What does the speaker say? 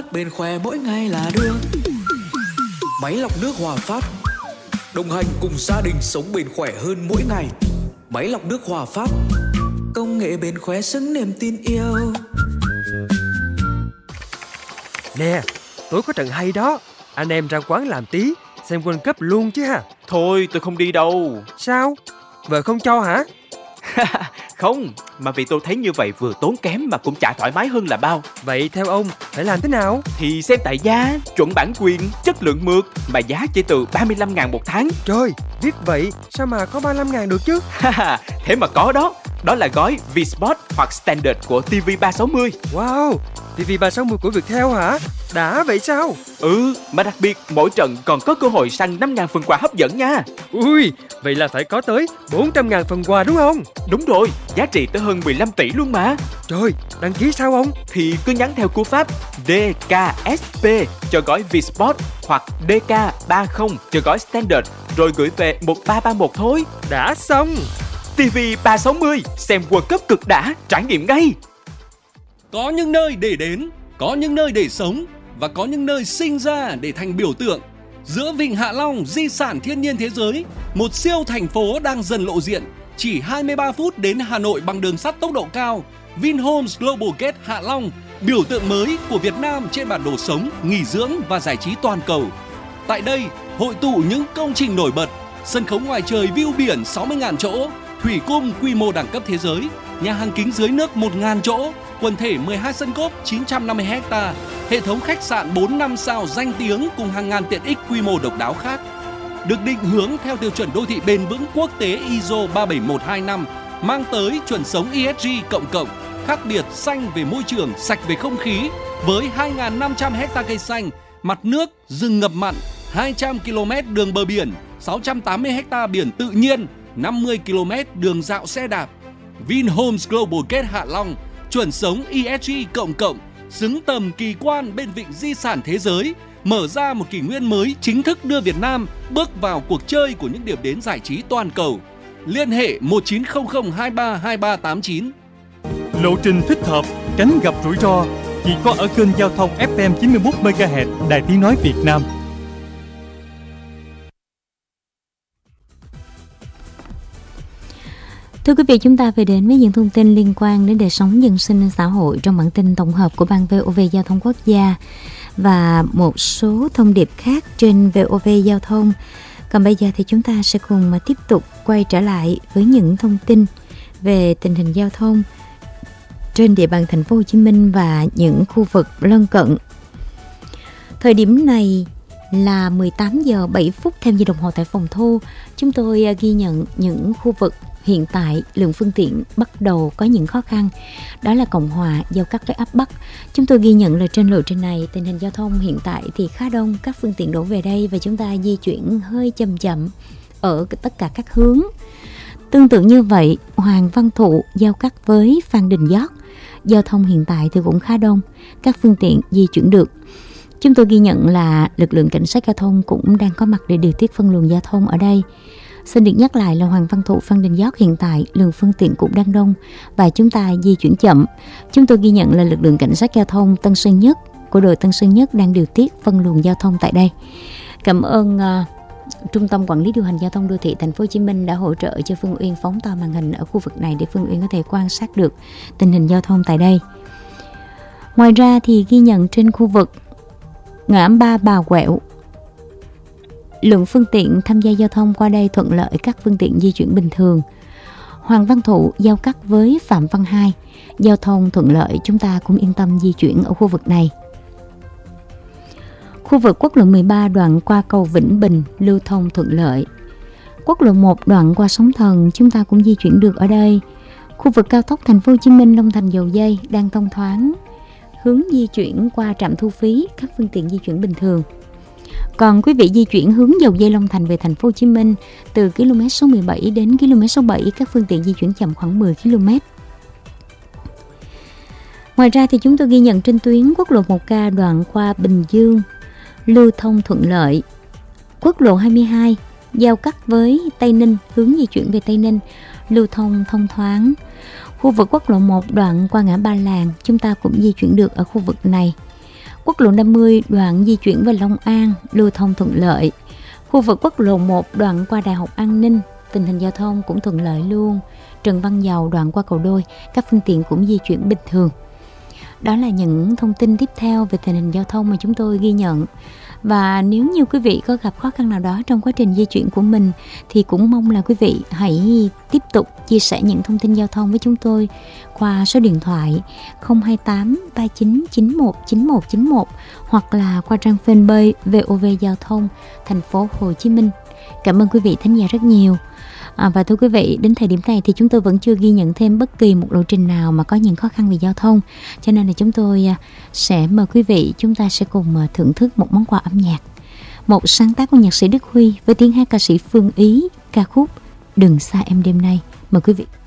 mát bền khỏe mỗi ngày là được. Máy lọc nước Hòa Phát, đồng hành cùng gia đình sống bền khỏe hơn mỗi ngày. Máy lọc nước Hòa Phát, công nghệ bền khỏe xứng niềm tin yêu. Nè, tối có trận hay đó. Anh em ra quán làm tí, xem World Cup luôn chứ ha. Thôi tôi không đi đâu. Sao? Vợ không cho hả? Không, mà vì tôi thấy như vậy vừa tốn kém mà cũng chả thoải mái hơn là bao. Vậy theo ông phải làm thế nào? Thì xem tại giá, chuẩn bản quyền, chất lượng mượt, mà giá chỉ từ 35.000 một tháng. Trời, viết vậy sao mà có 35.000 được chứ? Thế mà có đó. Đó là gói V-Sport hoặc Standard của TV360. Wow, TV360 của Viettel hả? Đã vậy sao? Mà đặc biệt mỗi trận còn có cơ hội săn 5.000 phần quà hấp dẫn nha. Ui, vậy là phải có tới 400.000 phần quà đúng không? Đúng rồi, giá trị tới hơn 15 tỷ luôn mà. Trời, đăng ký sao ông? Thì cứ nhắn theo cú pháp DKSP cho gói V-Sport hoặc DK30 cho gói Standard rồi gửi về 1331 thôi. Đã xong. TV360, xem World Cup cực đã, trải nghiệm ngay. Có những nơi để đến, có những nơi để sống và có những nơi sinh ra để thành biểu tượng. Giữa Vịnh Hạ Long, di sản thiên nhiên thế giới, một siêu thành phố đang dần lộ diện. Chỉ 23 phút đến Hà Nội bằng đường sắt tốc độ cao. Vinhomes Global Gate Hạ Long, biểu tượng mới của Việt Nam trên bản đồ sống, nghỉ dưỡng và giải trí toàn cầu. Tại đây, hội tụ những công trình nổi bật, sân khấu ngoài trời view biển 60.000 chỗ, thủy cung quy mô đẳng cấp thế giới, nhà hàng kính dưới nước 1.000 chỗ, quần thể 12 sân golf 950 ha, hệ thống khách sạn 4-5 sao danh tiếng cùng hàng ngàn tiện ích quy mô độc đáo khác. Được định hướng theo tiêu chuẩn đô thị bền vững quốc tế ISO 37125, mang tới chuẩn sống ESG cộng, khác biệt xanh về môi trường, sạch về không khí, với 2.500 ha cây xanh, mặt nước, rừng ngập mặn, 200 km đường bờ biển, 680 ha biển tự nhiên, 50 km đường dạo xe đạp. Vinhomes Global Gate Hạ Long, chuẩn sống ESG cộng, xứng tầm kỳ quan bên vịnh di sản thế giới, mở ra một kỷ nguyên mới chính thức đưa Việt Nam bước vào cuộc chơi của những điểm đến giải trí toàn cầu. Liên hệ 1900232389. Lộ trình thích hợp, tránh gặp rủi ro, chỉ có ở kênh giao thông FM 91 MHz Đài Tiếng nói Việt Nam. Thưa quý vị, chúng ta về đến với những thông tin liên quan đến đời sống dân sinh xã hội trong bản tin tổng hợp của Ban VOV Giao thông Quốc gia và một số thông điệp khác trên VOV Giao thông. Còn bây giờ thì chúng ta sẽ cùng mà tiếp tục quay trở lại với những thông tin về tình hình giao thông trên địa bàn thành phố Hồ Chí Minh và những khu vực lân cận. Thời điểm này là 18 giờ 7 phút theo giờ đồng hồ tại phòng thu. Chúng tôi ghi nhận những khu vực hiện tại lượng phương tiện bắt đầu có những khó khăn. Đó là Cộng Hòa, giao cắt với ấp Bắc. Chúng tôi ghi nhận là trên lộ trình này tình hình giao thông hiện tại thì khá đông các phương tiện đổ về đây và chúng ta di chuyển hơi chậm ở tất cả các hướng. Tương tự như vậy, Hoàng Văn Thụ giao cắt với Phan Đình Giót, giao thông hiện tại thì cũng khá đông, các phương tiện di chuyển được. Chúng tôi ghi nhận là lực lượng cảnh sát giao thông cũng đang có mặt để điều tiết phân luồng giao thông ở đây. Xin được nhắc lại là Hoàng Văn Thụ, Phan Đình Giót hiện tại lượng phương tiện cũng đang đông và chúng ta di chuyển chậm. Chúng tôi ghi nhận là lực lượng cảnh sát giao thông Tân Sơn Nhất của đội Tân Sơn Nhất đang điều tiết phân luồng giao thông tại đây. Cảm ơn Trung tâm Quản lý điều hành giao thông đô thị Thành phố Hồ Chí Minh đã hỗ trợ cho Phương Uyên phóng to màn hình ở khu vực này để Phương Uyên có thể quan sát được tình hình giao thông tại đây. Ngoài ra thì ghi nhận trên khu vực ngã ba Bà Quẹo, lượng phương tiện tham gia giao thông qua đây thuận lợi, các phương tiện di chuyển bình thường. Hoàng Văn Thụ giao cắt với Phạm Văn Hai, giao thông thuận lợi, chúng ta cũng yên tâm di chuyển ở khu vực này. Khu vực quốc lộ 13 đoạn qua cầu Vĩnh Bình lưu thông thuận lợi. Quốc lộ 1 đoạn qua Sóng Thần chúng ta cũng di chuyển được ở đây. Khu vực cao tốc Thành phố Hồ Chí Minh Long Thành Dầu Giây đang thông thoáng, hướng di chuyển qua trạm thu phí, các phương tiện di chuyển bình thường. Còn quý vị di chuyển hướng Dầu Giây Long Thành về Thành phố Hồ Chí Minh từ km số 17 đến km số 7, các phương tiện di chuyển chậm khoảng 10 km. Ngoài ra thì chúng tôi ghi nhận trên tuyến quốc lộ 1K đoạn qua Bình Dương lưu thông thuận lợi. Quốc lộ 22 giao cắt với Tây Ninh, hướng di chuyển về Tây Ninh lưu thông thông thoáng. Khu vực quốc lộ 1 đoạn qua ngã Ba Làng chúng ta cũng di chuyển được ở khu vực này. Quốc lộ 50 đoạn di chuyển về Long An lưu thông thuận lợi. Khu vực quốc lộ 1 đoạn qua Đại học An Ninh, tình hình giao thông cũng thuận lợi luôn. Trần Văn Dầu đoạn qua cầu Đôi, các phương tiện cũng di chuyển bình thường. Đó là những thông tin tiếp theo về tình hình giao thông mà chúng tôi ghi nhận. Và nếu như quý vị có gặp khó khăn nào đó trong quá trình di chuyển của mình thì cũng mong là quý vị hãy tiếp tục chia sẻ những thông tin giao thông với chúng tôi qua số điện thoại 028 39 91 9191 hoặc là qua trang fanpage VOV Giao thông thành phố Hồ Chí Minh. Cảm ơn quý vị thính giả rất nhiều. Và thưa quý vị, đến thời điểm này thì chúng tôi vẫn chưa ghi nhận thêm bất kỳ một lộ trình nào mà có những khó khăn về giao thông. Cho nên là chúng tôi sẽ mời quý vị, chúng ta sẽ cùng thưởng thức một món quà âm nhạc. Một sáng tác của nhạc sĩ Đức Huy với tiếng hát ca sĩ Phương Ý, ca khúc Đừng xa em đêm nay. Mời quý vị.